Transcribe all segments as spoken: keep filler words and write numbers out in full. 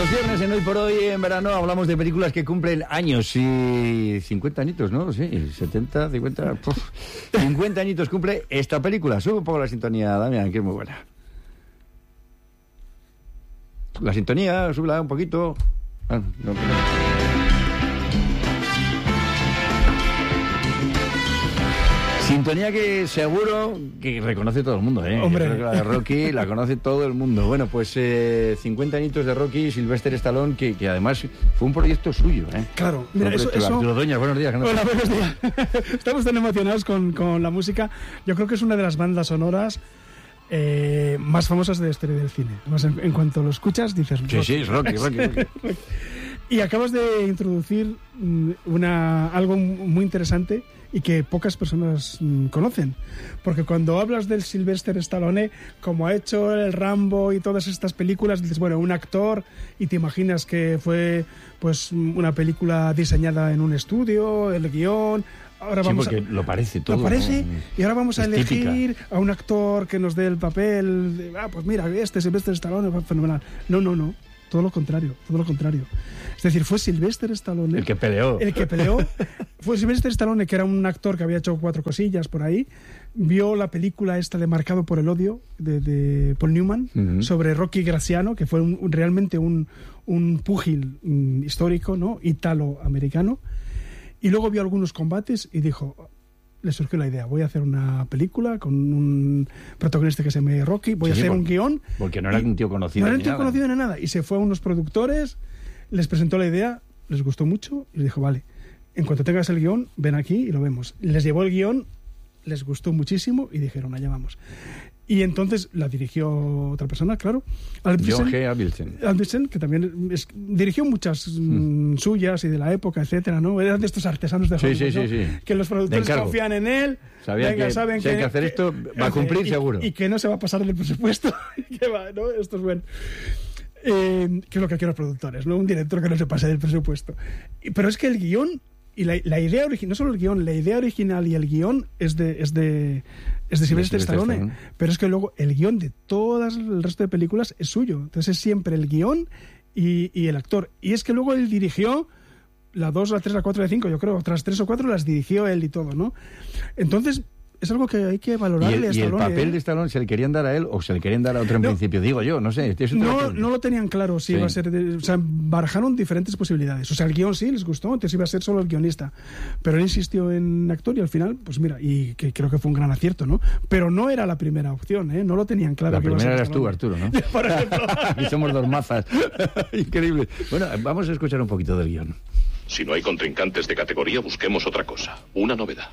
Los viernes en Hoy por Hoy en verano hablamos de películas que cumplen años y cincuenta añitos, ¿no? Sí, setenta, cincuenta... Puf. cincuenta añitos cumple esta película. Sube un poco la sintonía, Damián, que es muy buena. La sintonía, súbela un poquito. Ah, no, no. Sintonía que seguro que reconoce todo el mundo, ¿eh? Hombre. Creo que la de Rocky la conoce todo el mundo. Bueno, pues eh, cincuenta añitos de Rocky, Sylvester Stallone, que, que además fue un proyecto suyo, ¿eh? Claro, mira, eso... eso... Arturo Doñas, buenos días. ¿No? Hola, buenos días. Estamos tan emocionados con, con la música. Yo creo que es una de las bandas sonoras eh, más famosas de la historia del cine. Además, en, en cuanto lo escuchas, dices... Sí, sí, es Rocky, Rocky, Rocky. Y acabas de introducir una, algo muy interesante y que pocas personas mmm, conocen. Porque cuando hablas del Sylvester Stallone, como ha hecho el Rambo y todas estas películas, dices, bueno, un actor, y te imaginas que fue pues una película diseñada en un estudio, el guión... Ahora sí, vamos porque a, lo parece todo. Lo parece, ¿no? Y ahora vamos es a elegir típica. a un actor que nos dé el papel. De, ah, pues mira, este Sylvester Stallone fue fenomenal. No, no, no. Todo lo contrario, todo lo contrario. Es decir, fue Sylvester Stallone... El que peleó. El que peleó. Fue Sylvester Stallone, que era un actor que había hecho cuatro cosillas por ahí. Vio la película esta de Marcado por el odio, de, de Paul Newman, uh-huh. sobre Rocky Graziano, que fue un, un, realmente un, un púgil um, histórico, ¿no? Italo-americano. Y luego vio algunos combates y dijo... Le surgió la idea, voy a hacer una película con un protagonista que se llama Rocky, voy sí, a hacer por, un guión. Porque no era un tío conocido. No era un ni tío nada. conocido ni nada. Y se fue a unos productores, les presentó la idea, les gustó mucho y les dijo, vale, en cuanto tengas el guión, ven aquí y lo vemos. Les llevó el guión, les gustó muchísimo y dijeron, allá vamos. Y entonces la dirigió otra persona, claro. John G. Avildsen. Avildsen, que también es, dirigió muchas mm. suyas y de la época, etcétera, ¿no? Eran de estos artesanos de Hollywood, sí, sí, ¿no? sí, sí. Que los productores confían en él. Sabían venga, que saben si que, hay que hacer esto, que, va a cumplir y, seguro. Y que no se va a pasar del presupuesto. que va, ¿no? Esto es bueno. Eh, que es lo que quieren los productores, ¿no? Un director que no se pase del presupuesto. Y, pero es que el guión... Y la, la idea original, no solo el guión, la idea original y el guión es de es de es de Sylvester Stallone, Stallone, pero es que luego el guión de todas el resto de películas es suyo. Entonces es siempre el guión y, y el actor. Y es que luego él dirigió la dos, la tres, la cuatro, la cinco, yo creo, otras tres o cuatro las dirigió él y todo, ¿no? Entonces es algo que hay que valorarle ¿Y el, a Stallone. ¿Y el papel ¿eh? de Stallone se le querían dar a él o se le querían dar a otro en no, principio? Digo yo, no sé. No, no lo tenían claro si sí. iba a ser... De, o sea, barajaron diferentes posibilidades. O sea, el guión sí les gustó, entonces iba a ser solo el guionista. Pero él insistió en actor y al final, pues mira, y que creo que fue un gran acierto, ¿no? Pero no era la primera opción, ¿eh? No lo tenían claro. La que primera iba a eras ser tú, Arturo, ¿no? Por ejemplo. Y somos dos mazas. Increíble. Bueno, vamos a escuchar un poquito del guión. Si no hay contrincantes de categoría, busquemos otra cosa. Una novedad.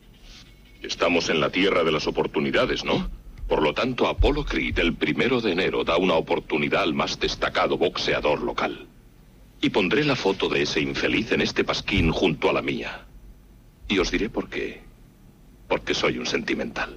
Estamos en la tierra de las oportunidades, ¿no? Por lo tanto, Apollo Creed, el primero de enero, da una oportunidad al más destacado boxeador local. Y pondré la foto de ese infeliz en este pasquín junto a la mía. Y os diré por qué. Porque soy un sentimental.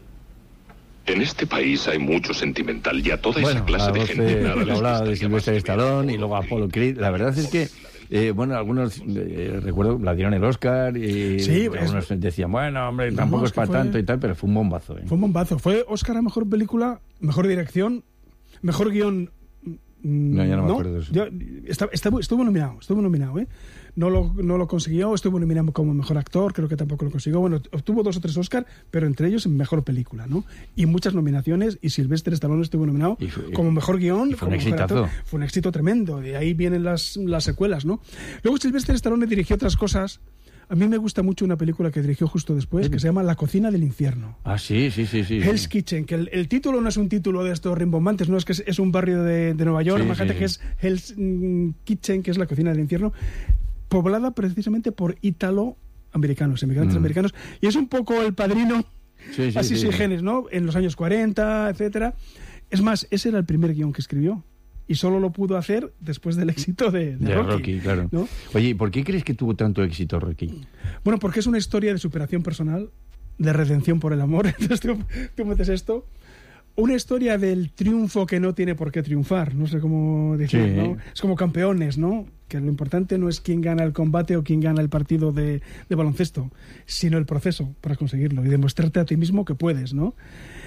En este país hay mucho sentimental y a toda bueno, esa clase de gente... Nada les hablaba de Sylvester Stallone y luego Apollo Creed. La verdad es que... Eh, bueno, algunos, eh, recuerdo, la dieron el Oscar y sí, algunos es... decían, bueno, hombre, tampoco no, es, es para fue... tanto y tal, pero fue un bombazo. ¿eh? Fue un bombazo. Fue Oscar a Mejor Película, Mejor Dirección, Mejor Guión... No, ya no, no me acuerdo de eso. Yo, está, estuvo, estuvo nominado, estuvo nominado, ¿eh? No lo, no lo consiguió, estuvo nominado como Mejor Actor, creo que tampoco lo consiguió. Bueno, obtuvo dos o tres Oscar, pero entre ellos en Mejor Película, ¿no? Y muchas nominaciones, y Sylvester Stallone estuvo nominado y fue, como Mejor Guión. Y fue como un exitazo. Fue un éxito tremendo, de ahí vienen las, las secuelas, ¿no? Luego Sylvester Stallone dirigió otras cosas. A mí me gusta mucho una película que dirigió justo después, que se llama La cocina del infierno. Ah, sí, sí, sí. sí Hell's sí. Kitchen, que el, el título no es un título de estos rimbombantes, no es que es, es un barrio de, de Nueva York, sí, imagínate sí, que sí. es Hell's Kitchen, que es la cocina del infierno, poblada precisamente por ítalo-americanos, inmigrantes mm. americanos, y es un poco El Padrino, sí, sí, así sí, sí, genes, ¿no? En los años cuarenta, etcétera. Es más, ese era el primer guión que escribió. Y solo lo pudo hacer después del éxito de, de, de Rocky, Rocky, claro. ¿no? Oye, ¿por qué crees que tuvo tanto éxito Rocky? Bueno, porque es una historia de superación personal, de redención por el amor. Entonces tú, tú metes esto. Una historia del triunfo que no tiene por qué triunfar. No sé cómo decir, sí. ¿no? Es como campeones, ¿no? Que lo importante no es quién gana el combate o quién gana el partido de, de baloncesto, sino el proceso para conseguirlo y demostrarte a ti mismo que puedes, ¿no?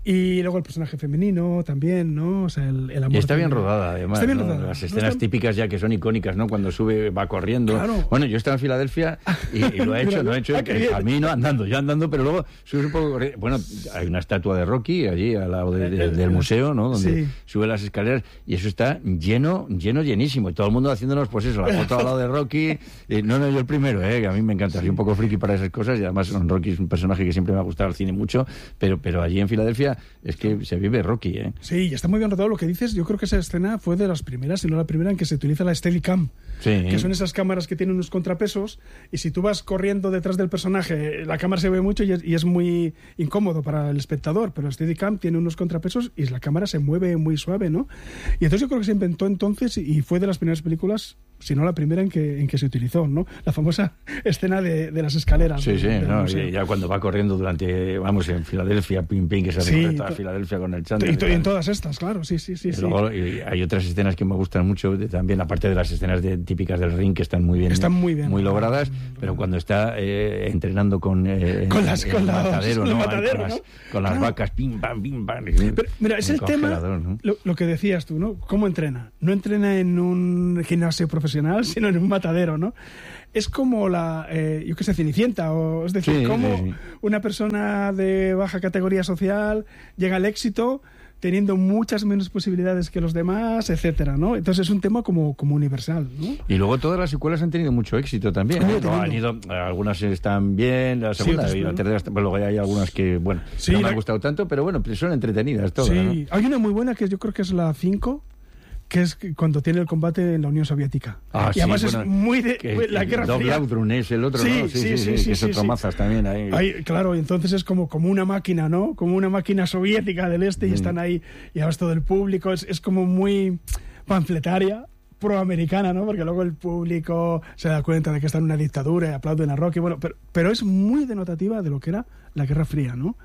Y luego el personaje femenino también, ¿no? O sea, el, el amor. Y está bien femenino. rodada, además. Está bien ¿no? rodada. Las No escenas está- típicas ya que son icónicas, ¿no? Cuando sube, va corriendo. Claro. Bueno, yo estaba en Filadelfia y, y lo he hecho, lo he hecho Ah, qué en bien. camino, andando, yo andando, pero luego subes un poco corriendo. Bueno, hay una estatua de Rocky allí al lado de- de- del museo, ¿no? Donde Sí. sube las escaleras y eso está lleno, lleno, llenísimo. Y todo el mundo haciéndonos, pues eso, la foto al lado de Rocky. Y no, no, yo el primero, ¿eh? Que a mí me encanta. Soy un poco friki para esas cosas y además Rocky es un personaje que siempre me ha gustado al cine mucho, pero, pero allí en Filadelfia es que se vive Rocky, ¿eh? Sí, y está muy bien rodado lo que dices. Yo creo que esa escena fue de las primeras, si no la primera, en que se utiliza la Steadicam. Sí. Que son esas cámaras que tienen unos contrapesos y si tú vas corriendo detrás del personaje, la cámara se ve mucho y es, y es muy incómodo para el espectador, pero el Steadicam tiene unos contrapesos y la cámara se mueve muy suave, ¿no? Y entonces yo creo que se inventó entonces y fue de las primeras películas, si no la primera en que, en que se utilizó, ¿no? La famosa escena de, de las escaleras. Sí, de- sí, del no, museo. y ya cuando va corriendo durante, vamos, en Filadelfia, pim, pim, que se Sí, recorre toda to- Filadelfia con el Y, chándal. to- y en todas estas, claro, sí, sí, sí. Y sí. luego y hay otras escenas que me gustan mucho, de- también aparte de las escenas de- típicas del ring, que están muy bien, Están muy bien. logradas, pero cuando está eh, entrenando con, eh, Con las- en con el las- matadero, el ¿no? matadero, con las, ¿no? con las Claro. vacas, pim, pam, pim, pam. Pero, mira, es el tema, congelador, ¿no? lo, lo que decías tú, ¿no? ¿Cómo entrena? No entrena en un gimnasio profesional, sino en un matadero, ¿no? Es como la, eh, yo qué sé, Cenicienta, o es decir, Sí, como sí, sí. una persona de baja categoría social llega al éxito teniendo muchas menos posibilidades que los demás, etcétera, ¿no? Entonces es un tema como, como universal, ¿no? Y luego todas las secuelas han tenido mucho éxito también. Han ¿eh? ido No, han teniendo. ido, algunas están bien, la segunda otras y la no. tercera, está- pero luego hay algunas que, bueno, Sí, no me la- han gustado tanto, pero bueno, son entretenidas todas. Sí, ¿no? hay una muy buena que yo creo que es la cinco, que es cuando tiene el combate en la Unión Soviética. Ah, y sí, además bueno, es muy de que- muy- la Guerra Doug Fría. Laudrun es el otro, Sí, ¿no? sí, sí, que sí, es sí, otro sí. mazas también ahí. Ahí, claro, y entonces es como, como una máquina, ¿no? Como una máquina soviética del este y están ahí, y además todo el público es, es como muy panfletaria, proamericana, ¿no? Porque luego el público se da cuenta de que está en una dictadura y aplauden a Rocky, bueno, pero, pero es muy denotativa de lo que era la Guerra Fría, ¿no?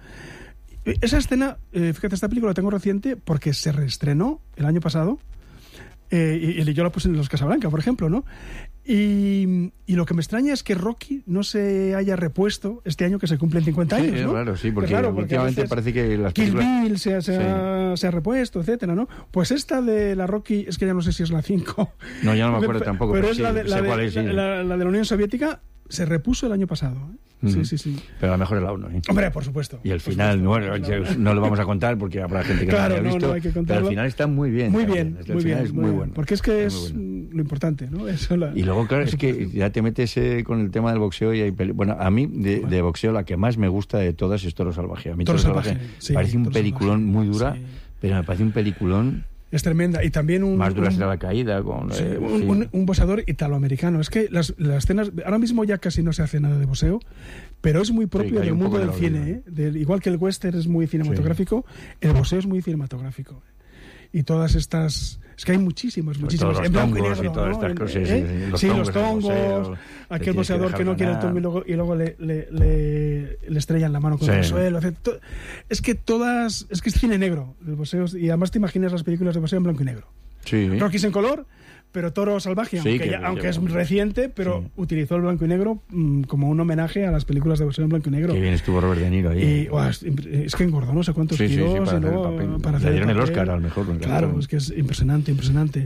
Esa escena, eh, fíjate, esta película la tengo reciente porque se reestrenó el año pasado. Eh, y, y yo la puse en Los Casablanca, por ejemplo, ¿no? Y, y lo que me extraña es que Rocky no se haya repuesto este año que se cumplen cincuenta Sí, años, es ¿no? raro, sí, porque Es raro, porque a últimamente veces parece que las Kill películas... Bill se, ha- se ha, se ha repuesto, etcétera, ¿no? Pues esta de la Rocky, es que ya no sé si es la cinco. No, ya no me acuerdo Pero- tampoco, Pero pero es sí, la, de, sé la, de, cuál es, sí. la, la- la de la Unión Soviética, se repuso el año pasado. ¿eh? Sí, Mm. sí, sí. Pero a lo mejor es la uno, ¿eh? Hombre, por supuesto. Y el por final, supuesto, bueno, claro. ya no lo vamos a contar porque habrá gente que Claro, no lo no, haya visto, no hay que pero contarlo. al final está muy bien. Muy también. bien, El muy final bien, es muy bien. bueno. Porque es que Es es muy bueno. lo importante, ¿no? Eso la- Y luego, claro, la es que superación. ya te metes eh, con el tema del boxeo y hay peli- Bueno, a mí de, de boxeo la que más me gusta de todas es Toro Salvaje. A mí Toro Toro, Salvaje, Salvaje sí, parece un Toro peliculón Salvaje, muy dura, sí. pero me parece un peliculón Es tremenda. Y también un... más dura un- será la caída. Con, sí, eh, un, sí. un- un boxeador italoamericano. Es que las, las escenas... Ahora mismo ya casi no se hace nada de boxeo, pero es muy propio hay del un mundo poco de del lo cine. mismo. ¿eh? Del- igual que el western es muy cinematográfico, el boxeo es muy cinematográfico. Y todas estas... Es que hay muchísimos, Sobre muchísimos. todo los En blanco y tongos y negro, todas ¿no? estas En- cosas, ¿eh? sí, sí, los Sí, tongos, los el tongos, boxeo, te aquel tienes boxeador que que, no dejar quiere el ganar. tongo y luego, y luego le, le, le, le estrellan la mano contra Sí. el suelo. hace to- Es que todas... Es que es cine negro, el boxeo. Y además te imaginas las películas de boxeo en blanco y negro. Sí. Rocky es en color, pero Toro Salvaje, Sí, aunque, que- ya- que- aunque que- es reciente, pero sí. utilizó el blanco y negro mm, como un homenaje a las películas de boxeo en blanco y negro. Qué bien estuvo Robert De Niro ahí. Y uah, es, es que engordó no sé cuántos Sí, sí, sí, kilos para y hacer el luego, papel. para Le hacer dieron el papel. Oscar al mejor, ¿no? Claro, es que es impresionante, impresionante.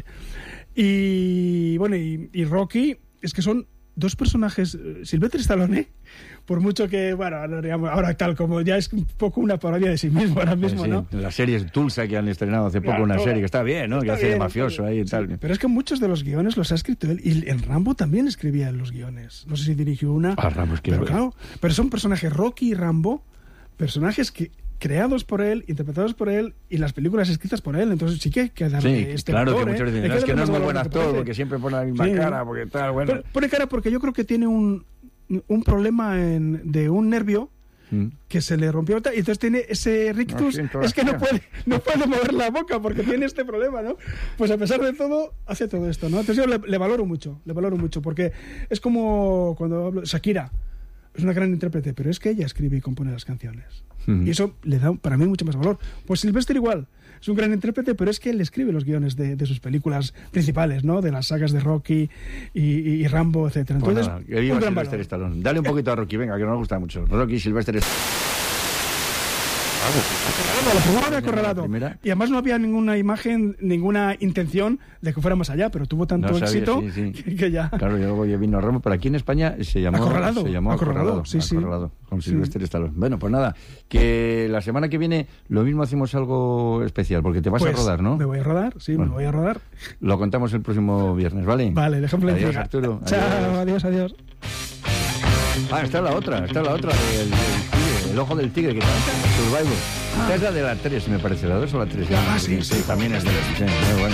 Y bueno, y, y Rocky, es que son dos personajes. eh, Sylvester Stallone, por mucho que, bueno, ahora, digamos, ahora tal como ya es un poco una parodia de sí mismo ahora mismo, Sí, ¿no? la serie es Tulsa que han estrenado hace poco, Claro, una todo. serie que está bien, ¿no? Está que hace de bien, mafioso está ahí y bien. tal. Sí, pero es que muchos de los guiones los ha escrito él. Y en Rambo también escribía él los guiones. No sé si dirigió una. Ah, Rambo escribió pero él. claro, pero son personajes, Rocky y Rambo, personajes que creados por él, interpretados por él y las películas escritas por él. Entonces sí que hay que darle Sí, este claro, valor, que muchos ¿eh? dicen, Hay "No, es que darle no es más muy valor buen de lo que actor parece". porque siempre pone la misma Sí. cara, porque tal, bueno. Pone- Pone cara porque yo creo que tiene un, un problema en, de un nervio Mm. que se le rompió y entonces tiene ese rictus, Ah, sí, es que no todavía. puede, no puede mover la boca porque tiene este problema, ¿no? Pues a pesar de todo, hace todo esto, ¿no? Entonces yo le, le valoro mucho, le valoro mucho, porque es como cuando hablo, Shakira es una gran intérprete, pero es que ella escribe y compone las canciones. Mm. Y eso le da para mí mucho más valor. Pues Sylvester igual, es un gran intérprete, pero es que él escribe los guiones de, de sus películas principales, ¿no? De las sagas de Rocky y, y- y Rambo, etcétera. Pues Entonces, nada, que viva un gran Sylvester valor. Stallone. Dale un poquito a Rocky, venga, que nos gusta mucho. Rocky, Sylvester Stallone. No, la primera era Acorralado. Primera. Y además no había ninguna imagen, ninguna intención de que fuera más allá, pero tuvo tanto No sabía, éxito sí, sí. Que, que ya... Claro, yo luego ya vino Ramo, pero aquí en España se llamó Acorralado. Se llamó Acorralado, Acorralado, sí, sí. Acorralado, con Sí. Sylvester Stallone. Bueno, pues nada, que la semana que viene lo mismo hacemos algo especial, porque te vas Pues, a rodar, ¿no? Me voy a rodar, sí, Bueno. me voy a rodar. Lo contamos el próximo viernes, ¿vale? Vale, déjame Adiós, la Arturo. Chao, adiós, adiós. Ah, está la otra, está la otra, el, el tigre, el ojo del tigre, que también Survivor. Esta es la de la tres, me parece, la dos o la tres. Ah, sí, sí. También es de la tres, muy bueno.